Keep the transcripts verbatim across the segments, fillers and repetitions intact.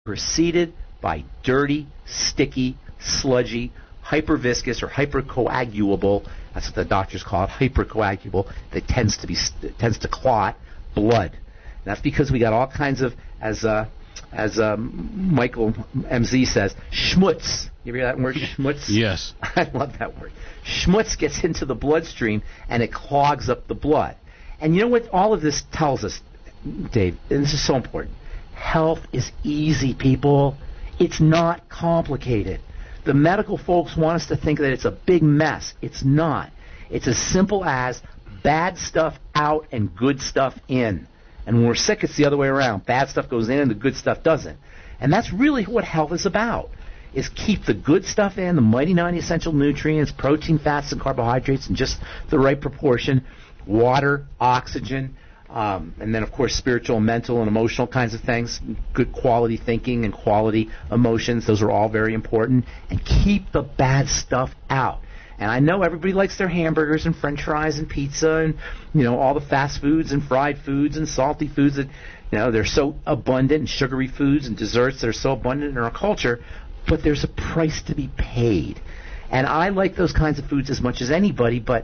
preceded by dirty, sticky, sludgy, hyperviscous or hypercoagulable, that's what the doctors call it, hypercoagulable, that tends to be tends to clot blood. And that's because we got all kinds of, as uh, as um, Michael M Z says, schmutz. You ever hear that word, schmutz? Yes. I love that word. Schmutz gets into the bloodstream and it clogs up the blood. And you know what all of this tells us, Dave, and this is so important. Health is easy, people. It's not complicated. The medical folks want us to think that it's a big mess. It's not. It's as simple as bad stuff out and good stuff in. And when we're sick, it's the other way around. Bad stuff goes in and the good stuff doesn't. And that's really what health is about, is keep the good stuff in, the mighty ninety essential nutrients, protein, fats, and carbohydrates in just the right proportion, water, oxygen, um, and then, of course, spiritual, mental, and emotional kinds of things, good quality thinking and quality emotions. Those are all very important. And keep the bad stuff out. And I know everybody likes their hamburgers and french fries and pizza and, you know, all the fast foods and fried foods and salty foods that, you know, they're so abundant, and sugary foods and desserts that are so abundant in our culture, but there's a price to be paid. And I like those kinds of foods as much as anybody, but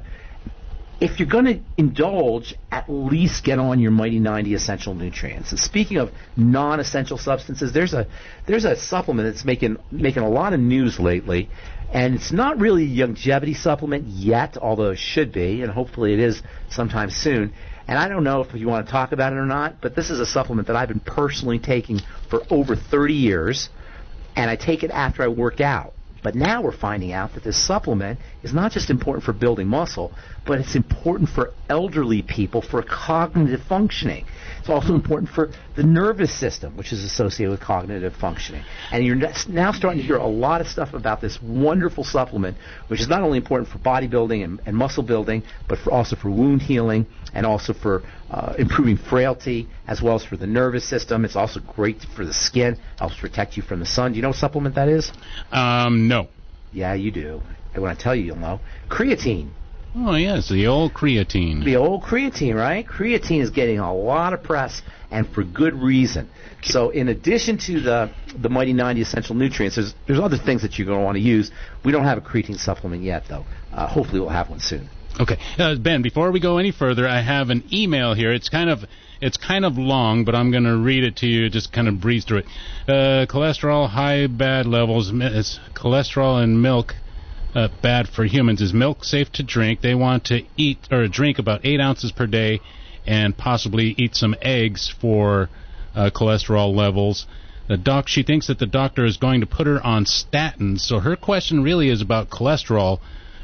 if you're going to indulge, at least get on your Mighty ninety essential nutrients. And speaking of non-essential substances, there's a there's a supplement that's making making a lot of news lately, and it's not really a longevity supplement yet, although it should be, and hopefully it is sometime soon. And I don't know if you want to talk about it or not, but this is a supplement that I've been personally taking for over thirty years, and I take it after I work out. But now we're finding out that this supplement is not just important for building muscle, but it's important for elderly people for cognitive functioning. It's also important for the nervous system, which is associated with cognitive functioning. And you're now starting to hear a lot of stuff about this wonderful supplement, which is not only important for bodybuilding and, and muscle building, but for also for wound healing and also for uh, improving frailty, as well as for the nervous system. It's also great for the skin, helps protect you from the sun. Do you know what supplement that is? Um, no. Yeah, you do. And when I tell you, you'll know. Creatine. Oh, yes, the old creatine. The old creatine, right? Creatine is getting a lot of press, and for good reason. So in addition to the the Mighty ninety essential nutrients, there's, there's other things that you're going to want to use. We don't have a creatine supplement yet, though. Uh, hopefully we'll have one soon. Okay. Uh, Ben, before we go any further, I have an email here. It's kind of it's kind of long, but I'm going to read it to you, just kind of breeze through it. Uh, cholesterol, high bad levels, it's cholesterol in milk. Uh, bad for humans. Is milk safe to drink? They want to eat or drink about eight ounces per day and possibly eat some eggs for uh, cholesterol levels. The doc, she thinks that the doctor is going to put her on statins. So her question really is about cholesterol.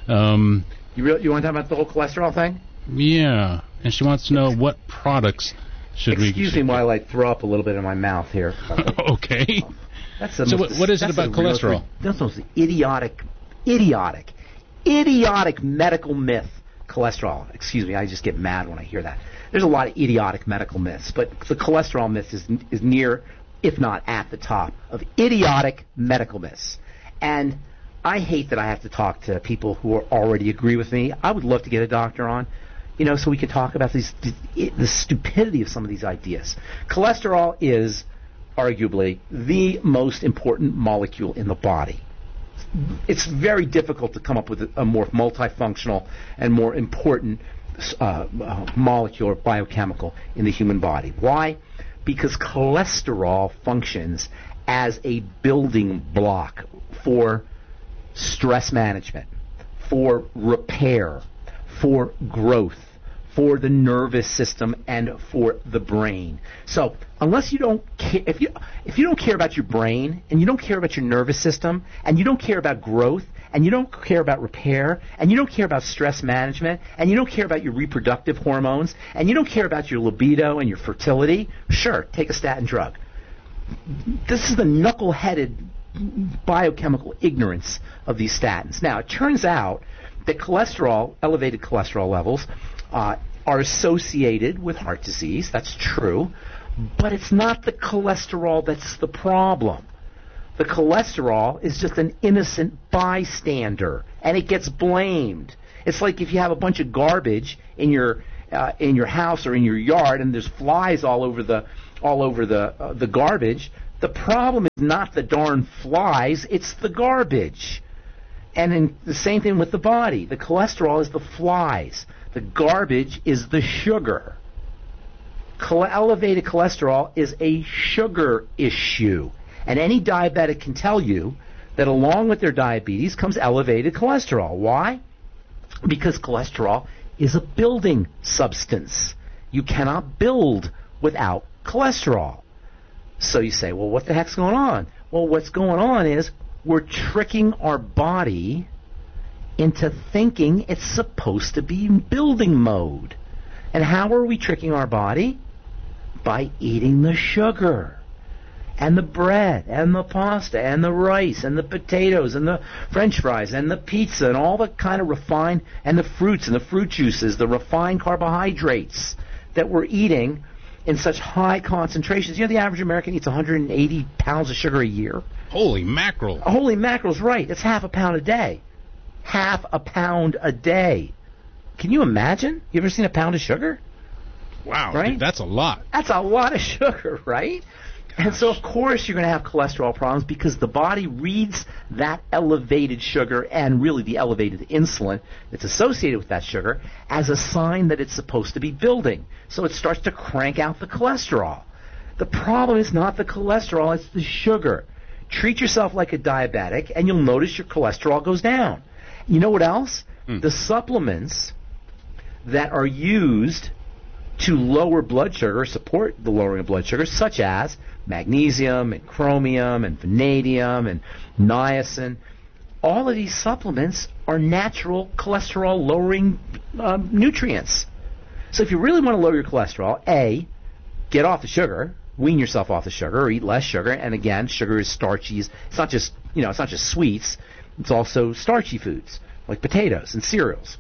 Um, you really, you want to talk about the whole cholesterol thing? Yeah, and she wants to know what products should Excuse we... Excuse me while I throw up a little bit in my mouth here. Okay. That's the so most, what, what is it about cholesterol? That's the most idiotic... Idiotic, idiotic medical myth, cholesterol. Excuse me, I just get mad when I hear that. There's a lot of idiotic medical myths, but the cholesterol myth is is near, if not at the top, of idiotic medical myths. And I hate that I have to talk to people who are already agree with me. I would love to get a doctor on, you know, so we can talk about these the, the stupidity of some of these ideas. Cholesterol is arguably the most important molecule in the body. It's very difficult to come up with a, a more multifunctional and more important uh, uh, molecule or biochemical in the human body. Why? Because cholesterol functions as a building block for stress management, for repair, for growth, for the nervous system, and for the brain. So unless you don't care, if you if you don't care about your brain, and you don't care about your nervous system, and you don't care about growth, and you don't care about repair, and you don't care about stress management, and you don't care about your reproductive hormones, and you don't care about your libido and your fertility, sure, take a statin drug. This is the knuckle-headed biochemical ignorance of these statins. Now, it turns out that cholesterol, elevated cholesterol levels, uh, are associated with heart disease. That's true. But it's not the cholesterol that's the problem. The cholesterol is just an innocent bystander, and it gets blamed. It's like if you have a bunch of garbage in your uh, in your house or in your yard, and there's flies all over the all over the uh, the garbage. The problem is not the darn flies, it's the garbage. And in the same thing with the body. The cholesterol is the flies. The garbage is the sugar. Chole- elevated cholesterol is a sugar issue. And any diabetic can tell you that along with their diabetes comes elevated cholesterol. Why? Because cholesterol is a building substance. You cannot build without cholesterol. So you say, well, what the heck's going on? Well, what's going on is we're tricking our body into thinking it's supposed to be in building mode. And how are we tricking our body? By eating the sugar and the bread and the pasta and the rice and the potatoes and the French fries and the pizza and all the kind of refined, and the fruits and the fruit juices, the refined carbohydrates that we're eating in such high concentrations. You know, the average American eats one hundred eighty pounds of sugar a year. Holy mackerel. Holy mackerel's right. It's half a pound a day. Half a pound a day. Can you imagine? You ever seen a pound of sugar? Wow, right? Dude, that's a lot. That's a lot of sugar, right? Gosh. And so, of course, you're going to have cholesterol problems because the body reads that elevated sugar and really the elevated insulin that's associated with that sugar as a sign that it's supposed to be building. So it starts to crank out the cholesterol. The problem is not the cholesterol, it's the sugar. Treat yourself like a diabetic, and you'll notice your cholesterol goes down. You know what else? Mm. The supplements that are used to lower blood sugar, support the lowering of blood sugar, such as magnesium and chromium and vanadium and niacin. All of these supplements are natural cholesterol-lowering um, nutrients. So if you really want to lower your cholesterol, A, get off the sugar, wean yourself off the sugar, or eat less sugar. And again, sugar is starchy. It's not just, you know, it's not just sweets. It's also starchy foods like potatoes and cereals.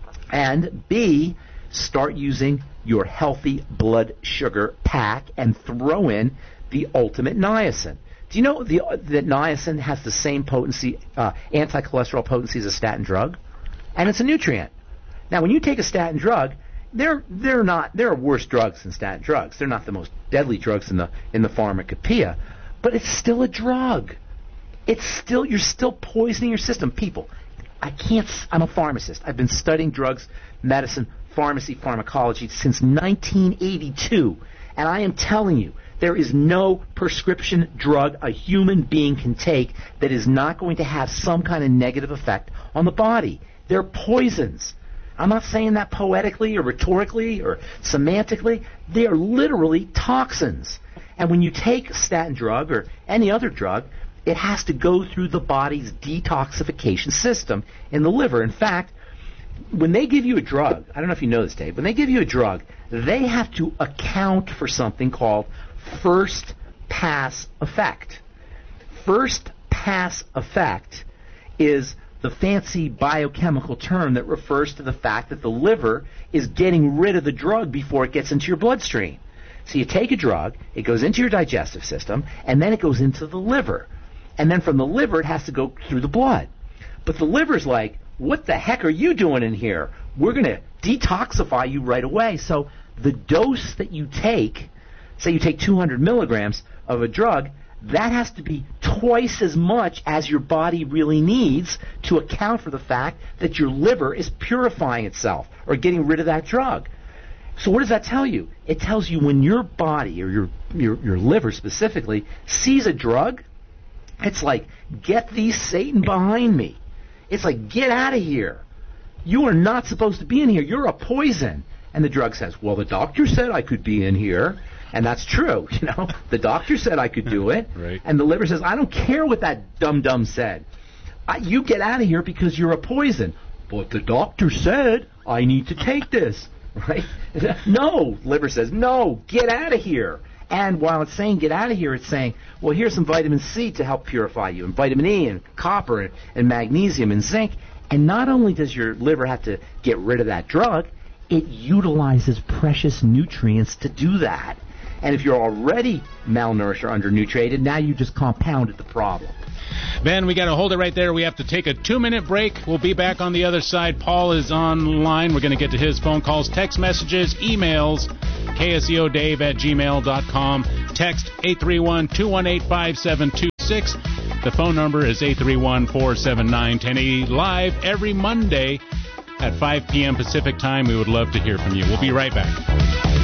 And B, start using your healthy blood sugar pack and throw in the ultimate niacin. Do you know the, that niacin has the same potency, uh, anti-cholesterol potency as a statin drug? And it's a nutrient. Now, when you take a statin drug, they're they're not there are worse drugs than statin drugs. They're not the most deadly drugs in the in the pharmacopoeia, but it's still a drug. It's still you're still poisoning your system. People, I can't. I'm a pharmacist. I've been studying drugs, medicine, pharmacy, pharmacology since nineteen eighty-two, and I am telling you, there is no prescription drug a human being can take that is not going to have some kind of negative effect on the body. They're poisons. I'm not saying that poetically or rhetorically or semantically. They are literally toxins. And when you take a statin drug or any other drug, it has to go through the body's detoxification system in the liver. In fact, when they give you a drug, I don't know if you know this, Dave, when they give you a drug, they have to account for something called first pass effect. First pass effect is the fancy biochemical term that refers to the fact that the liver is getting rid of the drug before it gets into your bloodstream. So you take a drug, it goes into your digestive system, and then it goes into the liver. And then from the liver, it has to go through the blood. But the liver's like, what the heck are you doing in here? We're going to detoxify you right away. So the dose that you take, say you take two hundred milligrams of a drug, that has to be twice as much as your body really needs to account for the fact that your liver is purifying itself or getting rid of that drug. So what does that tell you? It tells you when your body, or your your, your liver specifically, sees a drug, it's like, get thee Satan behind me. It's like, get out of here. You are not supposed to be in here. You're a poison. And the drug says, well, the doctor said I could be in here. And that's true, you know. The doctor said I could do it. Right. And the liver says, I don't care what that dum-dum said. I, you get out of here because you're a poison. But the doctor said I need to take this, right? No, liver says, no, get out of here. And while it's saying get out of here, it's saying, well, here's some vitamin C to help purify you, and vitamin E, and copper, and, and magnesium, and zinc. And not only does your liver have to get rid of that drug, it utilizes precious nutrients to do that. And if you're already malnourished or undernutrited, now you just compounded the problem. Ben, we got to hold it right there. We have to take a two-minute break. We'll be back on the other side. Paul is online. We're going to get to his phone calls, text messages, emails, K S E O Dave at gmail dot com. text eight three one, two one eight, five seven two six. The phone number is eight three one, four seven nine, one oh eight zero. Live every Monday at five p.m. Pacific time. We would love to hear from you. We'll be right back.